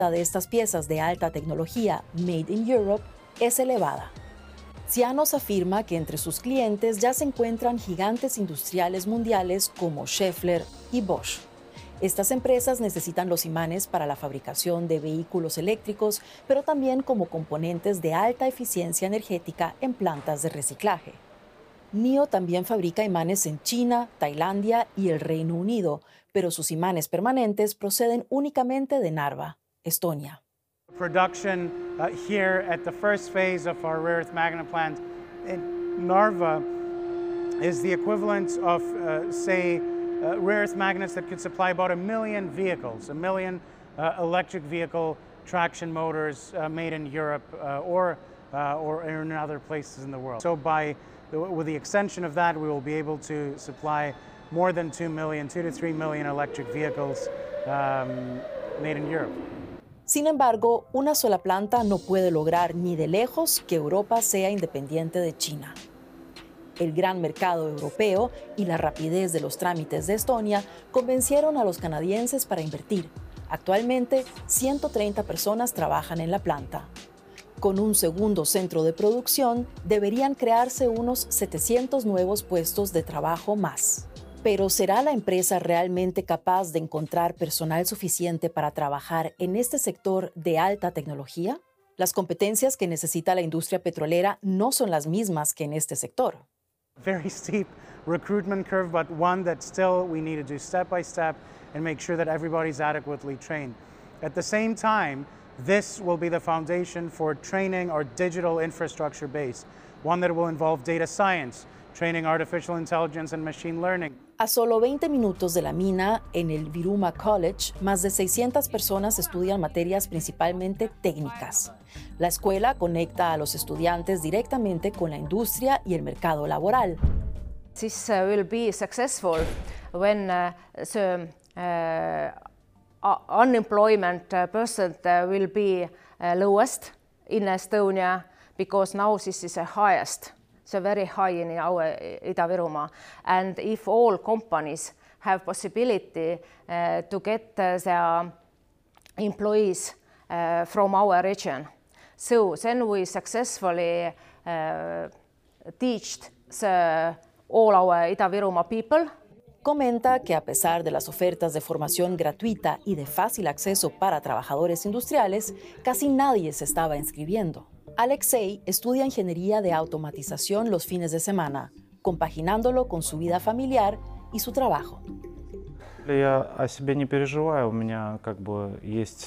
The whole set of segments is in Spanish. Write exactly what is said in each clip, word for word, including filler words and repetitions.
de estas piezas de alta tecnología Made in Europe es elevada. Cianos afirma que entre sus clientes ya se encuentran gigantes industriales mundiales como Schaeffler y Bosch. Estas empresas necesitan los imanes para la fabricación de vehículos eléctricos, pero también como componentes de alta eficiencia energética en plantas de reciclaje. NIO también fabrica imanes en China, Tailandia y el Reino Unido, pero sus imanes permanentes proceden únicamente de Narva, Estonia. Production uh, here at the first phase of our rare earth magnet plant in Narva is the equivalent of, uh, say, uh, rare earth magnets that could supply about a million vehicles, a million uh, electric vehicle traction motors uh, made in Europe uh, or, uh, or in other places in the world. So by the, with the extension of that, we will be able to supply more than two million, two to three million electric vehicles um, made in Europe. Sin embargo, una sola planta no puede lograr ni de lejos que Europa sea independiente de China. El gran mercado europeo y la rapidez de los trámites de Estonia convencieron a los canadienses para invertir. Actualmente, ciento treinta personas trabajan en la planta. Con un segundo centro de producción, deberían crearse unos setecientos nuevos puestos de trabajo más. Pero ¿será la empresa realmente capaz de encontrar personal suficiente para trabajar en este sector de alta tecnología? Las competencias que necesita la industria petrolera no son las mismas que en este sector. Very steep recruitment curve, but one that still we need to do step by step and make sure that everybody's adequately trained. At the same time, this will be the foundation for training our digital infrastructure base, one that will involve data science, training artificial intelligence and machine learning. A solo veinte minutos de la mina, en el Viruma College, más de seiscientas personas estudian materias principalmente técnicas. La escuela conecta a los estudiantes directamente con la industria y el mercado laboral. This uh, will be successful when uh, the uh, unemployment uh, percent uh, will be uh, lowest in Estonia, because now this is the highest. So very high in our Ida-Virumaa, and if all companies have possibility uh, to get uh, their employees uh, from our region, so then we successfully uh, teach the, all our Ida-Virumaa people. Comenta que a pesar de las ofertas de formación gratuita y de fácil acceso para trabajadores industriales, casi nadie se estaba inscribiendo. Alexei estudia ingeniería de automatización los fines de semana, compaginándolo con su vida familiar y su trabajo. Я о себе не переживаю, у меня как бы есть,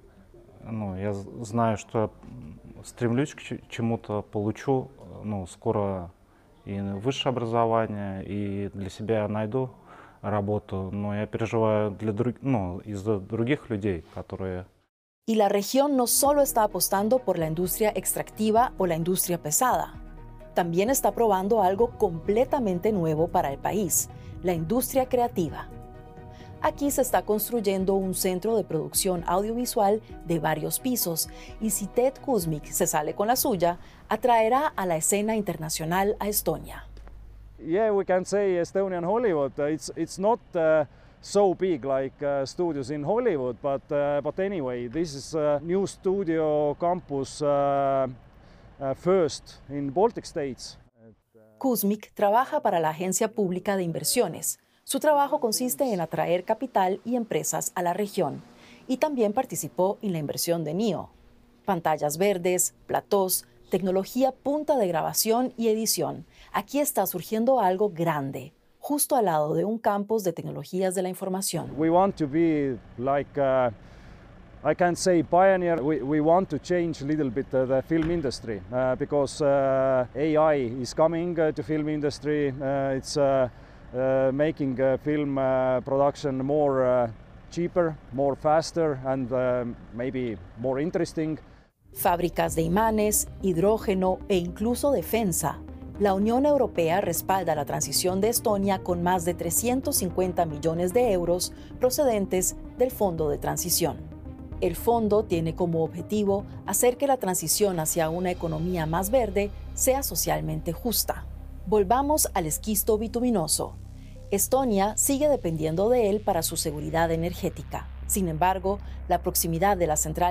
ну, я знаю, что стремлюсь к чему-то, получу, ну, скоро и высшее образование, и для себя я найду работу, но я переживаю для друг, ну, из-за других людей, которые... Y la región no solo está apostando por la industria extractiva o la industria pesada, también está probando algo completamente nuevo para el país, la industria creativa. Aquí se está construyendo un centro de producción audiovisual de varios pisos, y si Ted Kuzmic se sale con la suya, atraerá a la escena internacional a Estonia. Yeah, we can say Estonian Hollywood. It's, it's not uh... so big like uh, studios in Hollywood, but uh, but anyway, this is a new studio campus uh, uh, first in Baltic States. Kuzmic trabaja para la Agencia Pública de Inversiones. Su trabajo consiste en atraer capital y empresas a la región, y también participó en la inversión de NIO. Pantallas verdes, platós, tecnología punta de grabación y edición. Aquí está surgiendo algo grande, justo al lado de un campus de tecnologías de la información. We want to be like, uh, I can say pioneer. We, we want to change a little bit uh, the film industry uh, because uh, A I is coming uh, to film industry. Uh, it's uh, uh, making uh, film uh, production more uh, cheaper, more faster, and uh, maybe more interesting. Fábricas de imanes, hidrógeno e incluso defensa. La Unión Europea respalda la transición de Estonia con más de trescientos cincuenta millones de euros procedentes del Fondo de Transición. El fondo tiene como objetivo hacer que la transición hacia una economía más verde sea socialmente justa. Volvamos al esquisto bituminoso. Estonia sigue dependiendo de él para su seguridad energética. Sin embargo, la proximidad de la central